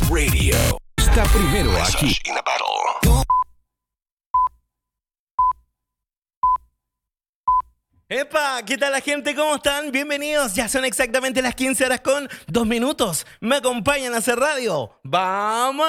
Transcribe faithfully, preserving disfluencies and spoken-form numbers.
Radio. Está primero aquí. ¡Epa! ¿Qué tal la gente? ¿Cómo están? Bienvenidos. Ya son exactamente las quince horas con dos minutos. Me acompañan a hacer radio. ¡Vamos!